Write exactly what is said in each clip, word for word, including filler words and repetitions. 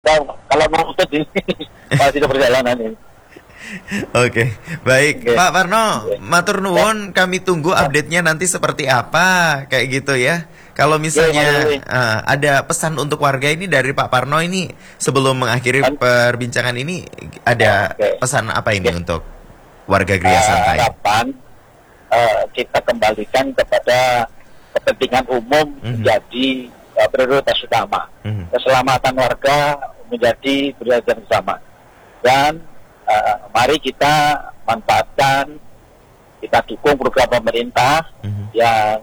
Kalau mau ikut ini masih di perjalanan ini. Oke, baik Oke. Pak Parno, Oke. matur Ya, nuwun, kami tunggu ya, update-nya nanti seperti apa, kayak gitu ya. Kalau ya, Mas misalnya Ruli. eh, ada pesan untuk warga ini dari Pak Parno ini sebelum mengakhiri Kan, perbincangan ini, ada oke. pesan apa ini Ya, untuk warga Gria eh, Santai? harapan eh, kita kembalikan kepada kepentingan umum Mhm, menjadi eh, prioritas utama. mhm, Keselamatan warga menjadi prioritas utama. Dan eh, mari kita manfaatkan, kita dukung program pemerintah mhm, yang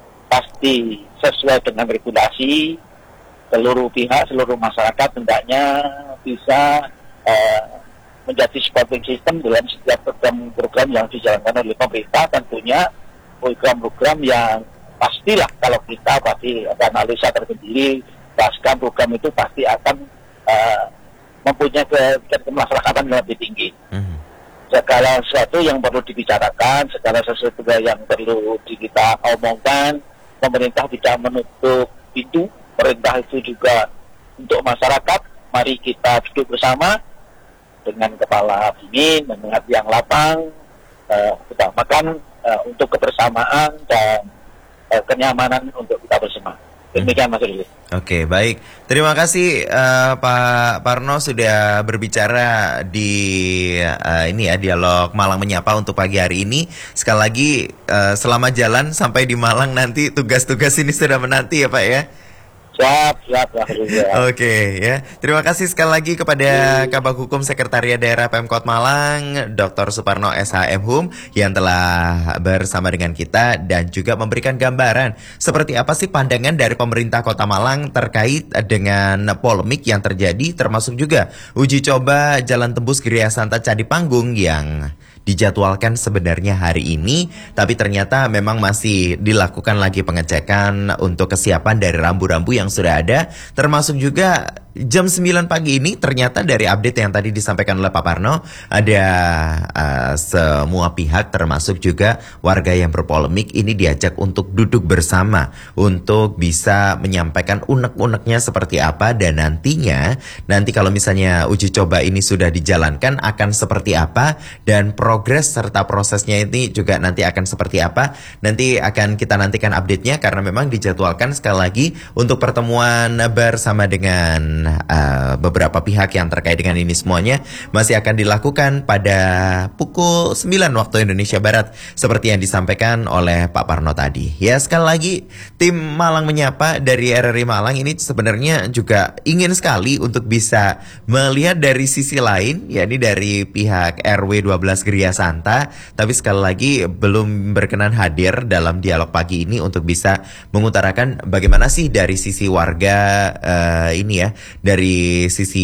pasti sesuai dengan regulasi. Seluruh pihak, seluruh masyarakat hendaknya bisa eh, menjadi supporting system dalam setiap program-program yang dijalankan oleh pemerintah. Tentunya program-program yang pastilah kalau kita pasti ada analisa tersendiri, bahkan program itu pasti akan eh, mempunyai ke, ke kemasyarakatan yang lebih tinggi. mhm, Segala sesuatu yang perlu dibicarakan, segala sesuatu yang perlu di- kita omongkan, pemerintah tidak menutup pintu. Pemerintah itu juga untuk masyarakat. Mari kita duduk bersama dengan kepala dingin, dengan hati yang lapang, eh, utamakan eh, untuk kebersamaan dan eh, kenyamanan untuk kita bersama. mhm. Demikian Mas Ruli. Oke, baik. Terima kasih eh, Pak Parno sudah berbicara di eh, ini ya dialog Malang Menyapa untuk pagi hari ini. Sekali lagi eh, selamat jalan sampai di Malang nanti tugas-tugas ini sudah menanti ya Pak ya. Siap, siap Mas Ruli. Oke ya. Terima kasih sekali lagi kepada Kabag Hukum Sekretariat Daerah Pemkot Malang, doktor Suparno S H M Hum yang telah bersama dengan kita dan juga memberikan gambaran seperti apa sih pandangan dari pemerintah Kota Malang terkait dengan polemik yang terjadi termasuk juga uji coba jalan tembus Gria Santa Candi Panggung yang dijadwalkan sebenarnya hari ini, tapi ternyata memang masih dilakukan lagi pengecekan untuk kesiapan dari rambu-rambu yang sudah ada, termasuk juga jam sembilan pagi ini ternyata dari update yang tadi disampaikan oleh Pak Parno, ada uh, semua pihak termasuk juga warga yang berpolemik ini diajak untuk duduk bersama untuk bisa menyampaikan unek-uneknya seperti apa dan nantinya, nanti kalau misalnya uji coba ini sudah dijalankan akan seperti apa dan progres serta prosesnya ini juga nanti akan seperti apa. Nanti akan kita nantikan update-nya karena memang dijadwalkan sekali lagi untuk pertemuan bersama dengan uh, beberapa pihak yang terkait dengan ini semuanya masih akan dilakukan pada pukul sembilan waktu Indonesia Barat seperti yang disampaikan oleh Pak Parno tadi. Ya, sekali lagi tim Malang Menyapa dari R R I Malang ini sebenarnya juga ingin sekali untuk bisa melihat dari sisi lain, yakni dari pihak R W dua belas Gria Santa, tapi sekali lagi belum berkenan hadir dalam dialog pagi ini untuk bisa mengutarakan bagaimana sih dari sisi warga eh, ini ya, dari sisi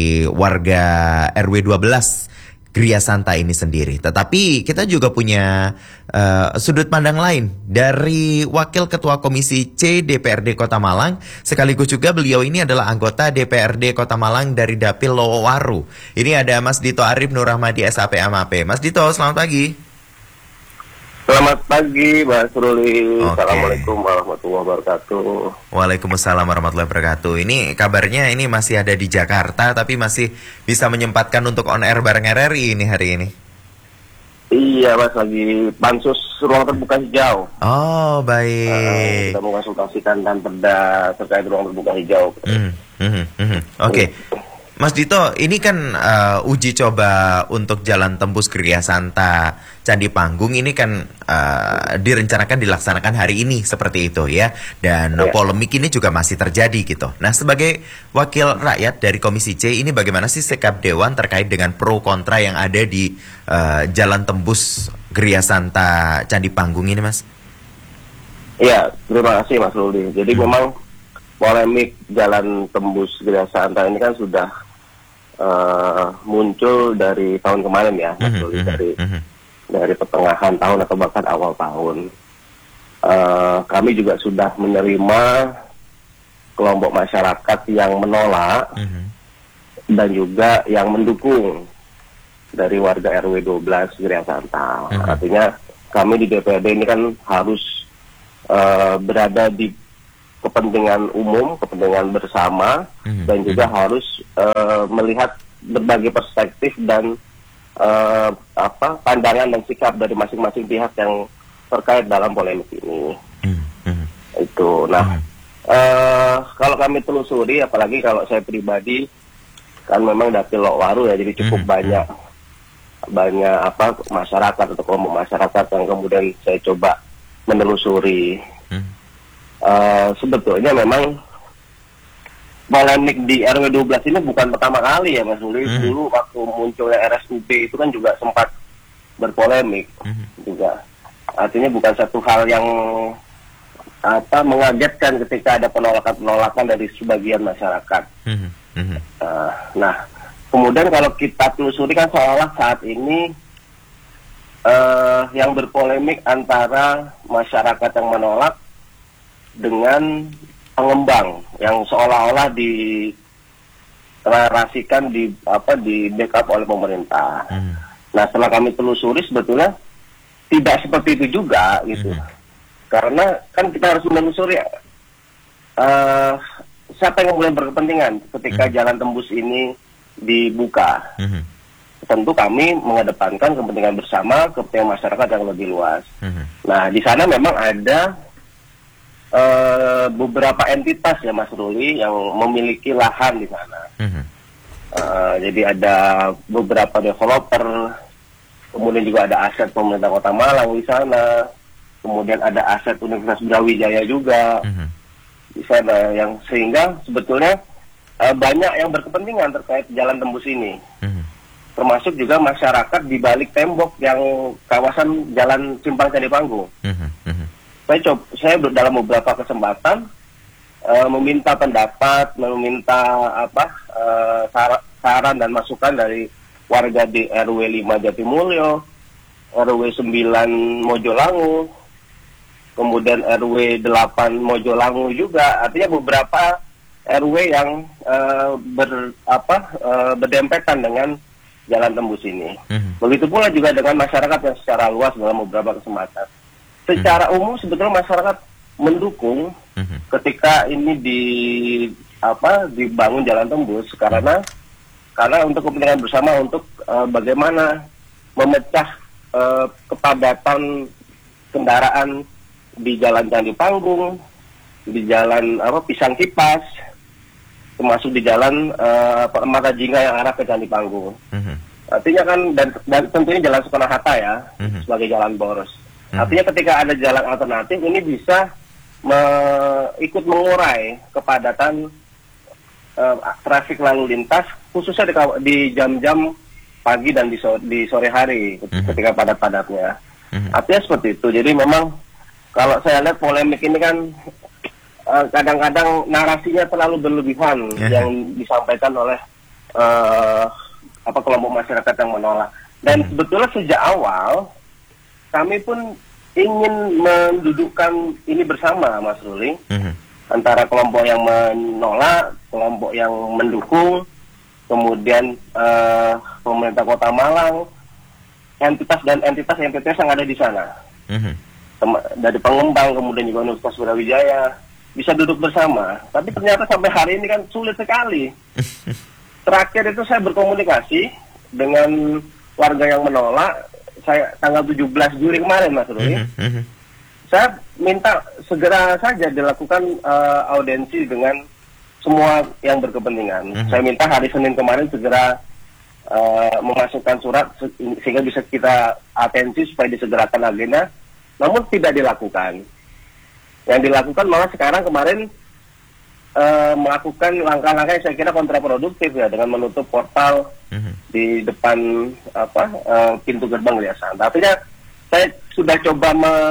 warga R W dua belas Gria Santa ini sendiri. Tetapi kita juga punya uh, sudut pandang lain dari Wakil Ketua Komisi C D P R D Kota Malang, sekaligus juga beliau ini adalah anggota D P R D Kota Malang dari Dapil Lowaru. Ini ada Mas Dito Arif Nur Rahmadi S A P M A P. Mas Dito, selamat pagi. Selamat pagi, Mas Ruli. Oke. Assalamualaikum warahmatullahi wabarakatuh. Waalaikumsalam warahmatullahi wabarakatuh. Ini kabarnya ini masih ada di Jakarta, tapi masih bisa menyempatkan untuk on air bareng R R I ini hari ini. Iya, Mas, lagi pansus ruang terbuka hijau. Oh, Uh, baik. kita mengonsultasikan dan perda terkait ruang terbuka hijau. Mhm, mhm, mhm. Oke. Mas Dito, ini kan uh, uji coba untuk jalan tembus Gria Santa Candi Panggung ini kan uh, direncanakan dilaksanakan hari ini seperti itu ya. Dan Ya. polemik ini juga masih terjadi gitu. Nah, sebagai wakil rakyat dari Komisi C ini bagaimana sih sikap Dewan terkait dengan pro kontra yang ada di uh, jalan tembus Gria Santa Candi Panggung ini, Mas? Iya, terima kasih, Mas Ruli. Jadi Hmm. memang polemik jalan tembus Gria Santa ini kan sudah uh, muncul dari tahun kemarin ya, Mas Mhm, Ruli, mhm, dari mhm, dari pertengahan tahun atau bahkan awal tahun. Uh, kami juga sudah menerima kelompok masyarakat yang menolak mhm, dan juga yang mendukung dari warga R W dua belas Gria Santa. Mhm. Artinya kami di D P R D ini kan harus uh, berada di kepentingan umum, kepentingan bersama, Mhm. dan juga harus uh, melihat berbagai perspektif dan uh, apa pandangan dan sikap dari masing-masing pihak yang terkait dalam polemik ini. Mhm. Itu. Nah, Mhm. uh, kalau kami telusuri, apalagi kalau saya pribadi, kan memang dapil Lokwaru ya, jadi cukup Mhm. banyak banyak apa masyarakat atau kelompok masyarakat yang kemudian saya coba menelusuri. Mhm. Uh, sebetulnya memang polemik di R W dua belas ini bukan pertama kali ya Mas Ruli. Mhm. Dulu waktu munculnya R S U B itu kan juga sempat berpolemik Mhm. juga. Artinya bukan satu hal yang apa mengagetkan ketika ada penolakan-penolakan dari sebagian masyarakat. Mhm. Mhm. Uh, nah, kemudian kalau kita telusuri kan seolah saat ini uh, yang berpolemik antara masyarakat yang menolak dengan pengembang yang seolah-olah dinarasikan di apa di backup oleh pemerintah. Mhm. Nah, setelah kami telusuri sebetulnya tidak seperti itu juga gitu. Mhm. Karena kan kita harus menelusuri uh, siapa yang kemudian berkepentingan ketika Mhm. jalan tembus ini dibuka. Mhm. Tentu kami mengedepankan kepentingan bersama, kepentingan masyarakat yang lebih luas. Mhm. Nah, di sana memang ada uh, beberapa entitas ya Mas Ruli yang memiliki lahan di sana. Mhm. Uh, jadi ada beberapa developer, kemudian juga ada aset pemerintah Kota Malang di sana, kemudian ada aset Universitas Brawijaya juga Mhm. di sana, yang sehingga sebetulnya uh, banyak yang berkepentingan terkait jalan tembus ini, Mhm. termasuk juga masyarakat di balik tembok yang kawasan Jalan Simpang Candi Panggung. Mhm. Mhm. Saya coba, saya ber- dalam beberapa kesempatan uh, meminta pendapat, meminta apa uh, sar- saran dan masukan dari warga di R W lima Jatimulyo, R W sembilan Mojolangu, kemudian R W delapan Mojolangu juga. Artinya beberapa R W yang uh, ber apa uh, berdempetan dengan jalan tembus ini. Mhm. Begitu pula juga dengan masyarakat yang secara luas dalam beberapa kesempatan. Secara umum sebetulnya masyarakat mendukung Mhm. ketika ini di apa dibangun jalan tembus karena karena untuk kepentingan bersama untuk uh, bagaimana memecah uh, kepadatan kendaraan di Jalan Candi Panggung, di jalan apa Pisang Kipas, termasuk di jalan uh, Mata Jingga yang arah ke Candi Panggung. Mhm. Artinya kan dan, dan tentunya jalan Soekarno Hatta ya Mhm. sebagai jalan boros. Mhm. Artinya ketika ada jalan alternatif ini bisa me- ikut mengurai kepadatan uh, trafik lalu lintas khususnya di, kaw- di jam-jam pagi dan di, so- di sore hari Mhm. ketika padat-padatnya. Mhm. Artinya seperti itu. Jadi memang kalau saya lihat polemik ini kan uh, kadang-kadang narasinya terlalu berlebihan Mhm. yang disampaikan oleh uh, apa kelompok masyarakat yang menolak. Dan Mhm. sebetulnya sejak awal kami pun ingin mendudukkan ini bersama, Mas Ruli, Mhm. antara kelompok yang menolak, kelompok yang mendukung, kemudian uh, pemerintah Kota Malang, entitas dan entitas-entitas yang ada di sana. Mhm. Tem- dari pengembang, kemudian juga Universitas Brawijaya, bisa duduk bersama. Tapi ternyata sampai hari ini kan sulit sekali. Terakhir itu saya berkomunikasi dengan warga yang menolak, saya tanggal tujuh belas Juli kemarin, Mas Ruli. Mhm. Mhm. Saya minta segera saja dilakukan uh, audensi dengan semua yang berkepentingan. Mhm. Saya minta hari Senin kemarin segera uh, memasukkan surat se- sehingga bisa kita atensi supaya disegerakan agenda, namun tidak dilakukan. Yang dilakukan malah sekarang kemarin uh, melakukan langkah-langkah yang saya kira kontraproduktif ya, dengan menutup portal Mhm. di depan apa uh, pintu gerbang Yayasan. Artinya saya sudah coba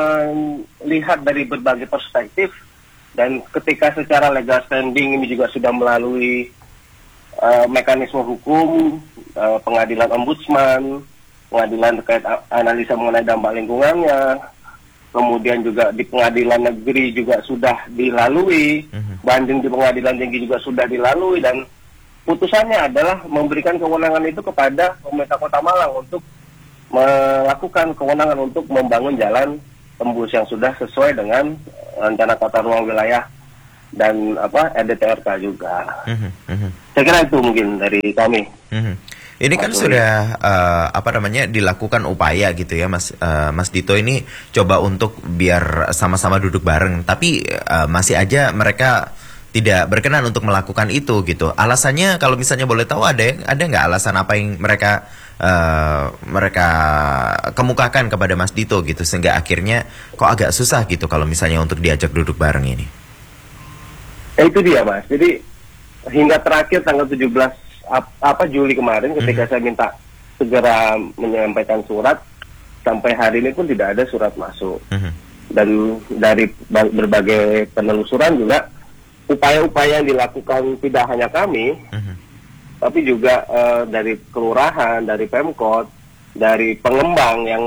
melihat dari berbagai perspektif, dan ketika secara legal standing ini juga sudah melalui uh, mekanisme hukum, uh, pengadilan ombudsman, pengadilan terkait a- analisa mengenai dampak lingkungannya, kemudian juga di pengadilan negeri juga sudah dilalui, Mhm. banding di pengadilan tinggi juga sudah dilalui, dan putusannya adalah memberikan kewenangan itu kepada pemerintah Kota Malang untuk melakukan kewenangan untuk membangun jalan tembus yang sudah sesuai dengan rencana tata ruang wilayah dan apa R D T R K juga. Mhm, mhm. Saya kira itu mungkin dari kami. Mhm. Ini kan Mas sudah uh, apa namanya dilakukan upaya gitu ya, Mas uh, Mas Dito ini coba untuk biar sama-sama duduk bareng, tapi uh, masih aja mereka tidak berkenan untuk melakukan itu gitu. Alasannya kalau misalnya boleh tahu ada ada nggak alasan apa yang mereka uh, mereka kemukakan kepada Mas Dito gitu sehingga akhirnya kok agak susah gitu kalau misalnya untuk diajak duduk bareng ini. Eh, itu dia Mas. Jadi hingga terakhir tanggal tujuh belas ap- apa Juli kemarin ketika mm-hmm. saya minta segera menyampaikan surat, sampai hari ini pun tidak ada surat masuk. Mm-hmm. Dan dari berbagai penelusuran juga upaya-upaya yang dilakukan tidak hanya kami, mm-hmm. tapi juga uh, dari kelurahan, dari Pemkot, dari pengembang yang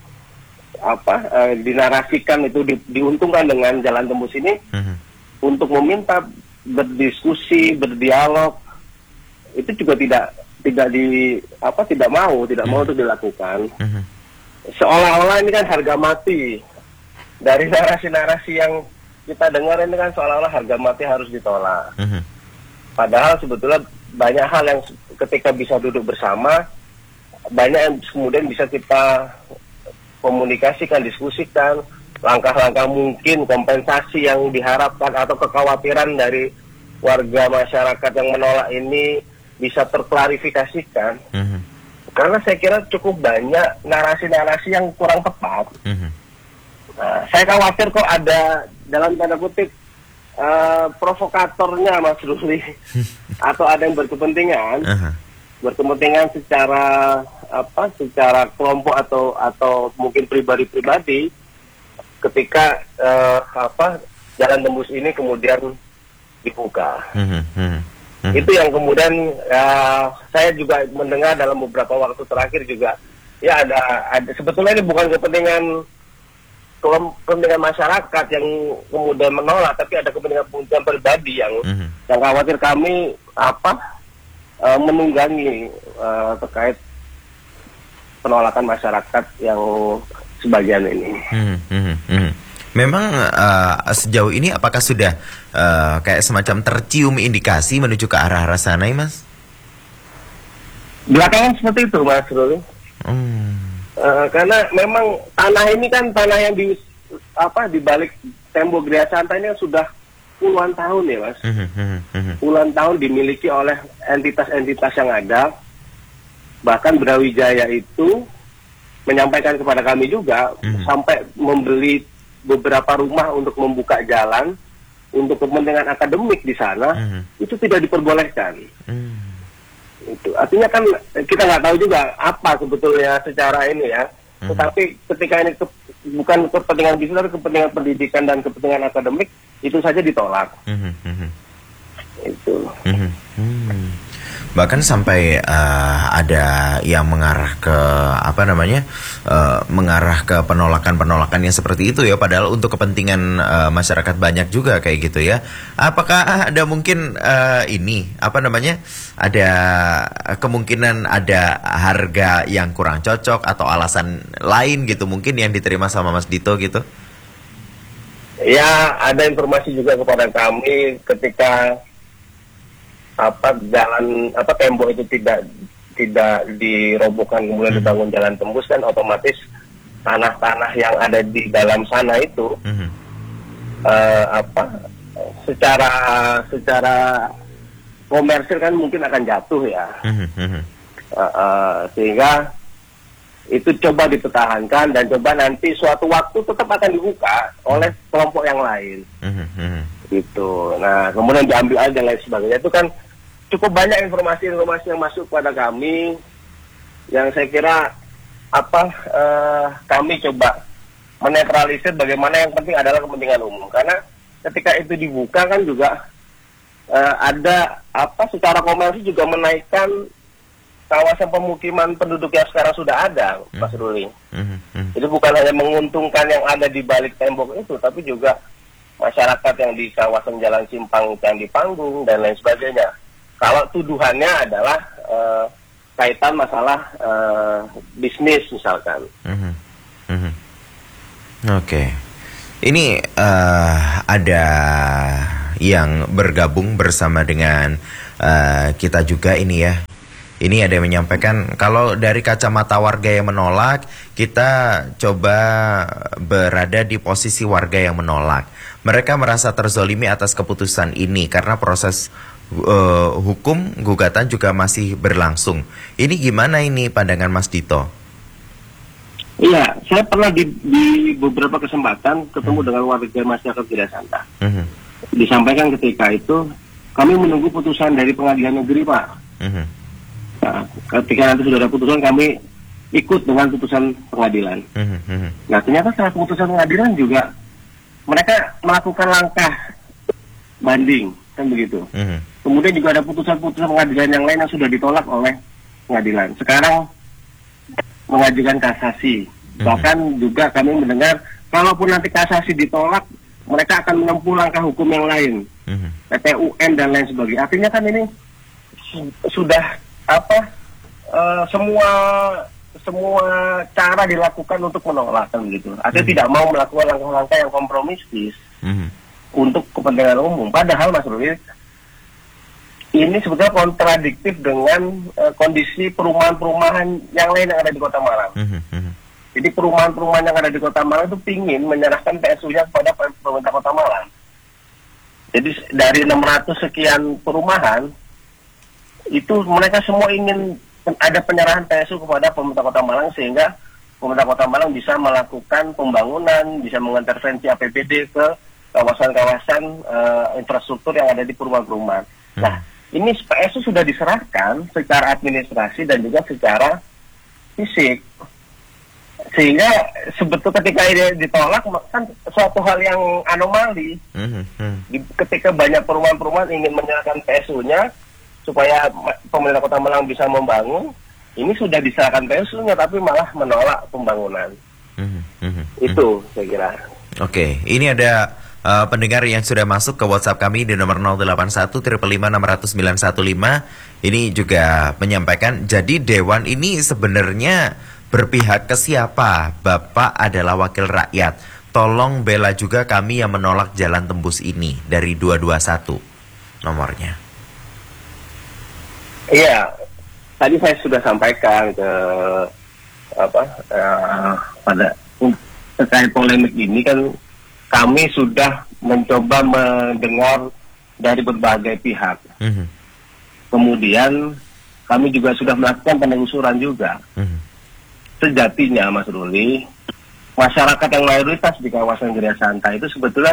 apa uh, dinarasikan itu di, diuntungkan dengan jalan tembus ini, mm-hmm. untuk meminta berdiskusi, berdialog, itu juga tidak tidak di apa tidak mau, tidak mm-hmm. mau untuk dilakukan. Mm-hmm. Seolah-olah ini kan harga mati. Dari narasi-narasi yang kita dengar ini kan seolah-olah harga mati harus ditolak. Mm-hmm. Padahal sebetulnya banyak hal yang ketika bisa duduk bersama, banyak yang kemudian bisa kita komunikasikan, diskusikan, langkah-langkah mungkin kompensasi yang diharapkan atau kekhawatiran dari warga masyarakat yang menolak ini bisa terklarifikasikan. Mm-hmm. Karena saya kira cukup banyak narasi-narasi yang kurang tepat. Mm-hmm. Nah, saya khawatir kok ada dalam tanda kutip uh, provokatornya Mas Ruli atau ada yang berkepentingan, uh-huh. berkepentingan secara apa, secara kelompok atau atau mungkin pribadi-pribadi ketika uh, apa jalan tembus ini kemudian dibuka. Uh-huh. Uh-huh. Itu yang kemudian uh, saya juga mendengar dalam beberapa waktu terakhir juga ya ada ada sebetulnya ini bukan kepentingan kepentingan masyarakat yang kemudian menolak, tapi ada kepentingan kepentingan pribadi yang mm-hmm. yang khawatir kami apa uh, menunggangi uh, terkait penolakan masyarakat yang sebagian ini. Mm-hmm. Mm-hmm. Memang uh, sejauh ini apakah sudah uh, kayak semacam tercium indikasi menuju ke arah-arah sana, Mas? Belakangan seperti itu, Mas Ruli. Mm. Uh, karena memang tanah ini kan tanah yang di apa di balik tembok Gria Santa ini sudah puluhan tahun ya Mas, mm-hmm. puluhan tahun dimiliki oleh entitas-entitas yang ada. Bahkan Brawijaya itu menyampaikan kepada kami juga mm-hmm. sampai membeli beberapa rumah untuk membuka jalan untuk kepentingan akademik di sana, mm-hmm. itu tidak diperbolehkan. Mm. Itu artinya kan kita nggak tahu juga apa sebetulnya secara ini ya, mm-hmm. tetapi ketika ini ke, bukan kepentingan bisnis tapi kepentingan pendidikan dan kepentingan akademik itu saja ditolak. Mm-hmm. Itu. Mm-hmm. Bahkan sampai uh, ada yang mengarah ke apa namanya uh, mengarah ke penolakan-penolakan yang seperti itu ya, padahal untuk kepentingan uh, masyarakat banyak juga kayak gitu ya. Apakah ada mungkin uh, ini apa namanya ada kemungkinan ada harga yang kurang cocok atau alasan lain gitu mungkin yang diterima sama Mas Dito gitu? Ya, ada informasi juga kepada kami ketika apa jalan apa tembok itu tidak tidak dirobohkan kemudian mm-hmm. dibangun jalan tembus, kan otomatis tanah-tanah yang ada di dalam sana itu mm-hmm. uh, apa secara secara komersil kan mungkin akan jatuh ya. Mm-hmm. uh, uh, sehingga itu coba dipertahankan dan coba nanti suatu waktu tetap akan dibuka oleh kelompok yang lain. Mm-hmm. Gitu. Nah kemudian diambil aja dan lain sebagainya. Itu kan cukup banyak informasi-informasi yang masuk pada kami yang saya kira apa uh, kami coba menetralisir bagaimana yang penting adalah kepentingan umum, karena ketika itu dibuka kan juga uh, ada apa secara komersi juga menaikkan kawasan pemukiman penduduk yang sekarang sudah ada, mm. Mas Ruli. Mm-hmm. Jadi bukan hanya menguntungkan yang ada di balik tembok itu, tapi juga masyarakat yang di kawasan Jalan Simpang, Candi Panggung dan lain sebagainya. Kalau tuduhannya adalah uh, kaitan masalah uh, bisnis misalkan. Mm-hmm. Mm-hmm. Oke, okay. Ini uh, ada yang bergabung bersama dengan uh, kita juga ini ya. Ini ada yang menyampaikan kalau dari kacamata warga yang menolak, kita coba berada di posisi warga yang menolak. Mereka merasa terzolimi atas keputusan ini karena proses uh, hukum gugatan juga masih berlangsung. Ini gimana ini pandangan Mas Dito? Iya, saya pernah di, di beberapa kesempatan ketemu hmm. dengan warga masyarakat Giriah Santa. Hmm. Disampaikan ketika itu kami menunggu putusan dari pengadilan negeri, Pak. Hmm. Nah, ketika nanti sudah ada putusan, kami ikut dengan putusan pengadilan. Mm-hmm. Nah, ternyata setelah putusan pengadilan juga mereka melakukan langkah banding, kan begitu. Mm-hmm. Kemudian juga ada putusan-putusan pengadilan yang lain yang sudah ditolak oleh pengadilan. Sekarang mengajukan kasasi. Mm-hmm. Bahkan juga kami mendengar, kalaupun nanti kasasi ditolak, mereka akan menempuh langkah hukum yang lain, mm-hmm. P T U N dan lain sebagainya. Artinya kan ini sudah apa uh, semua semua cara dilakukan untuk menolak kan gitu. Artinya mm-hmm. tidak mau melakukan langkah-langkah yang kompromistis mm-hmm. untuk kepentingan umum. Padahal Mas Ruli, ini sebetulnya kontradiktif dengan uh, kondisi perumahan-perumahan yang lain yang ada di Kota Malang. Mm-hmm. Jadi perumahan-perumahan yang ada di Kota Malang itu pingin menyerahkan P S U-nya kepada pemerintah Kota Malang. Jadi dari enam ratus sekian perumahan itu mereka semua ingin ada penyerahan P S U kepada pemerintah Kota Malang sehingga pemerintah Kota Malang bisa melakukan pembangunan, bisa mengintervensi A P B D ke kawasan-kawasan uh, infrastruktur yang ada di perumahan-perumahan. Hmm. Nah, ini P S U sudah diserahkan secara administrasi dan juga secara fisik. Sehingga sebetulnya ketika ini ditolak kan suatu hal yang anomali. Hmm. Hmm. Ketika banyak perumahan-perumahan ingin menyerahkan P S U-nya supaya pemerintah Kota Malang bisa membangun, ini sudah diserahkan P S U-nya tapi malah menolak pembangunan. Mm-hmm, mm-hmm, Itu saya kira. Oke, okay. Ini ada uh, pendengar yang sudah masuk ke WhatsApp kami di nomor nol delapan satu lima lima enam nol nol sembilan satu lima. Ini juga menyampaikan, jadi Dewan ini sebenarnya berpihak ke siapa? Bapak adalah wakil rakyat. Tolong bela juga kami yang menolak jalan tembus ini. Dari dua dua satu nomornya. Iya, tadi saya sudah sampaikan ke apa uh, pada terkait polemik ini kan kami sudah mencoba mendengar dari berbagai pihak. Mm-hmm. Kemudian kami juga sudah melakukan penelusuran juga. Mm-hmm. Sejatinya, Mas Ruli, masyarakat yang mayoritas di kawasan Giriah Santa itu sebetulnya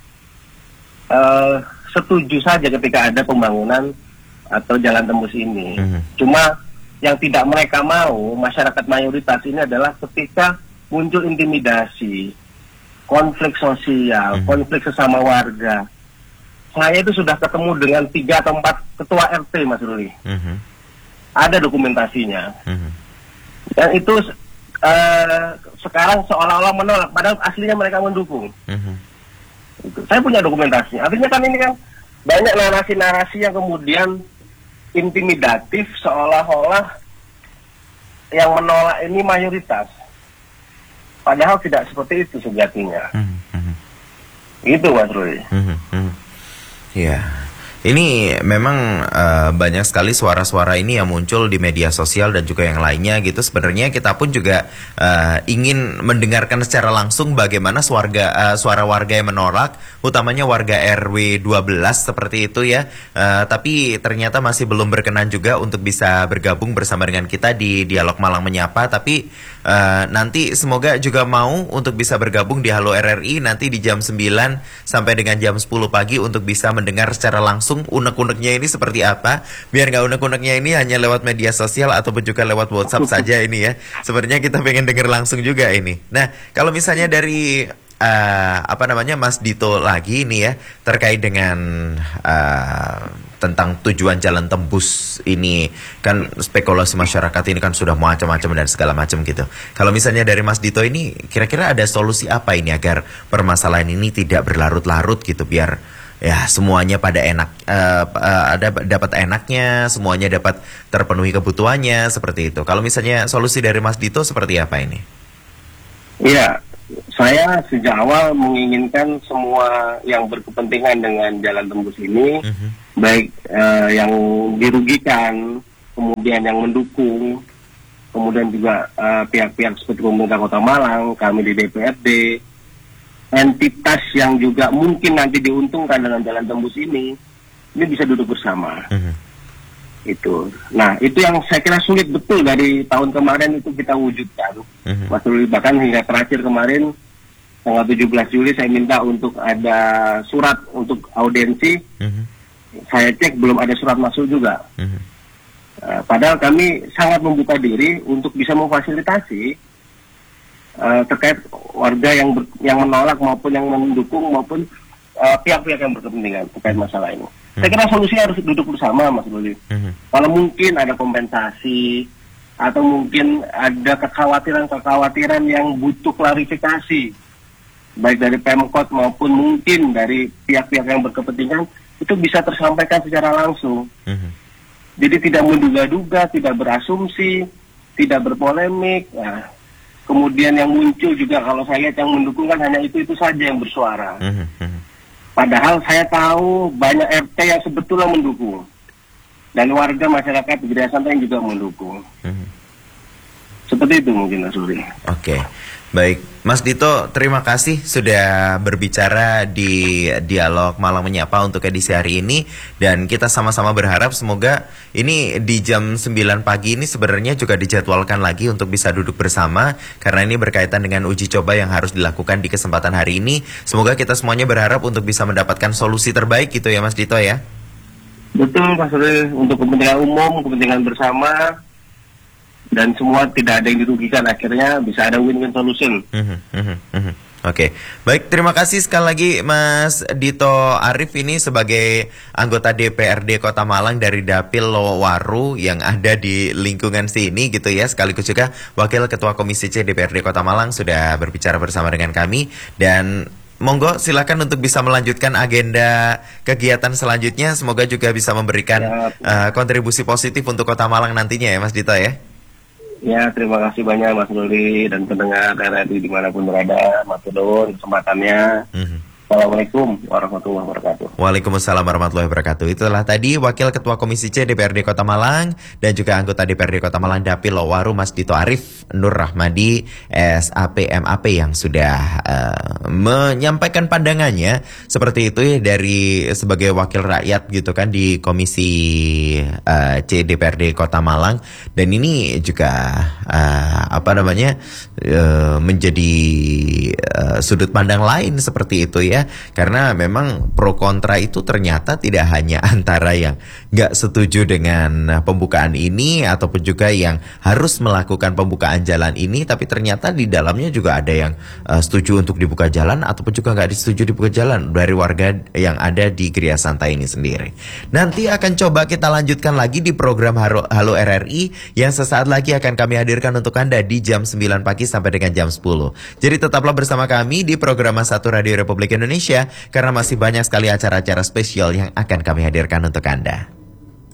uh, setuju saja ketika ada pembangunan atau jalan tembus ini. Mm-hmm. Cuma yang tidak mereka mau, masyarakat mayoritas ini adalah ketika muncul intimidasi, konflik sosial, mm-hmm. konflik sesama warga. Saya itu sudah ketemu dengan tiga atau empat ketua R T, Mas Ruli. Mm-hmm. Ada dokumentasinya. Mm-hmm. Dan itu uh, sekarang seolah-olah menolak, padahal aslinya mereka mendukung. Mm-hmm. Saya punya dokumentasi. Artinya kan ini kan banyak narasi-narasi yang kemudian intimidatif seolah-olah yang menolak ini mayoritas. Padahal tidak seperti itu sejatinya. Mm-hmm. Itu Mas Rui. Mm-hmm. Ya, ini memang uh, banyak sekali suara-suara ini yang muncul di media sosial dan juga yang lainnya gitu. Sebenarnya kita pun juga uh, ingin mendengarkan secara langsung bagaimana suarga, uh, suara warga yang menolak, utamanya warga R W dua belas seperti itu ya. Uh, tapi ternyata masih belum berkenan juga untuk bisa bergabung bersama dengan kita di Dialog Malang Menyapa. Tapi uh, nanti semoga juga mau untuk bisa bergabung di Halo R R I nanti di jam sembilan sampai dengan jam sepuluh pagi untuk bisa mendengar secara langsung unek-uneknya ini seperti apa. Biar nggak unek-uneknya ini hanya lewat media sosial ataupun juga lewat WhatsApp saja ini ya. Sebenarnya kita pengen dengar langsung juga ini. Nah, kalau misalnya dari uh, apa namanya Mas Dito lagi ini ya terkait dengan uh, tentang tujuan jalan tembus ini, kan spekulasi masyarakat ini kan sudah macam-macam dan segala macam gitu. Kalau misalnya dari Mas Dito ini kira-kira ada solusi apa ini agar permasalahan ini tidak berlarut-larut gitu, biar ya semuanya pada enak, uh, uh, ada dapat enaknya, semuanya dapat terpenuhi kebutuhannya seperti itu. Kalau misalnya solusi dari Mas Dito seperti apa ini? Iya, saya sejak awal menginginkan semua yang berkepentingan dengan jalan tembus ini, uh-huh. baik uh, yang dirugikan, kemudian yang mendukung, kemudian juga uh, pihak-pihak seperti pemerintah Kota Malang, kami di D P R D, entitas yang juga mungkin nanti diuntungkan dengan jalan tembus ini, ini bisa duduk bersama. Uh-huh. Itu. Nah, itu yang saya kira sulit betul dari tahun kemarin itu kita wujudkan. Uh-huh. Mas Ruli, bahkan hingga terakhir kemarin tanggal tujuh belas Juli saya minta untuk ada surat untuk audiensi. Uh-huh. Saya cek belum ada surat masuk juga. Uh-huh. Uh, padahal kami sangat membuka diri untuk bisa memfasilitasi uh, terkait warga yang ber, yang menolak maupun yang mendukung maupun uh, pihak-pihak yang berkepentingan terkait masalah ini. Saya kira solusinya harus duduk bersama, Mas Ruli. Uh-huh. Kalau mungkin ada kompensasi atau mungkin ada kekhawatiran-kekhawatiran yang butuh klarifikasi, baik dari Pemkot maupun mungkin dari pihak-pihak yang berkepentingan, itu bisa tersampaikan secara langsung. Uh-huh. Jadi tidak menduga-duga, tidak berasumsi, tidak berpolemik. Nah, kemudian yang muncul juga kalau saya lihat yang mendukung kan hanya itu-itu saja yang bersuara. Uh-huh. Padahal saya tahu banyak R T yang sebetulnya mendukung. Dan warga masyarakat di Gereja Santai juga mendukung. Hmm. Seperti itu mungkin Mas Ruli. Oke, baik. Mas Dito, terima kasih sudah berbicara di Dialog Malang Menyapa untuk edisi hari ini. Dan kita sama-sama berharap semoga ini di jam sembilan pagi ini sebenarnya juga dijadwalkan lagi untuk bisa duduk bersama. Karena ini berkaitan dengan uji coba yang harus dilakukan di kesempatan hari ini. Semoga kita semuanya berharap untuk bisa mendapatkan solusi terbaik gitu ya Mas Dito ya. Betul Mas Ruli, untuk kepentingan umum, kepentingan bersama, dan semua tidak ada yang dirugikan, akhirnya bisa ada win-win solution. Uh-huh, uh-huh, uh-huh. Oke, okay. Baik, terima kasih sekali lagi Mas Dito Arif ini sebagai anggota D P R D Kota Malang dari Dapil Lowaru yang ada di lingkungan sini gitu ya, sekaligus juga Wakil Ketua Komisi C D P R D Kota Malang sudah berbicara bersama dengan kami. Dan monggo silakan untuk bisa melanjutkan agenda kegiatan selanjutnya. Semoga juga bisa memberikan ya, uh, kontribusi positif untuk Kota Malang nantinya ya Mas Dito ya. Ya, terima kasih banyak Mas Ruli dan pendengar R R I dimanapun berada. Mas Ruli, kesempatannya. Mm-hmm. Assalamualaikum warahmatullahi wabarakatuh. Waalaikumsalam warahmatullahi wabarakatuh. Itulah tadi Wakil Ketua Komisi C D P R D Kota Malang dan juga anggota D P R D Kota Malang Dapil Lowaru Mas Dito Arif Nur Rahmadi S A P M A P yang sudah uh, menyampaikan pandangannya seperti itu ya, dari sebagai wakil rakyat gitu kan di Komisi uh, C D P R D Kota Malang. Dan ini juga uh, apa namanya uh, menjadi uh, sudut pandang lain seperti itu ya. Ya, karena memang pro kontra itu ternyata tidak hanya antara yang nggak setuju dengan pembukaan ini ataupun juga yang harus melakukan pembukaan jalan ini, tapi ternyata di dalamnya juga ada yang uh, setuju untuk dibuka jalan ataupun juga nggak disetujui dibuka jalan dari warga yang ada di Gereja Santai ini sendiri. Nanti akan coba kita lanjutkan lagi di program Halo, Halo R R I yang sesaat lagi akan kami hadirkan untuk Anda di jam sembilan pagi sampai dengan jam sepuluh. Jadi tetaplah bersama kami di program satu Radio Republik Indonesia. Indonesia karena masih banyak sekali acara-acara spesial yang akan kami hadirkan untuk Anda.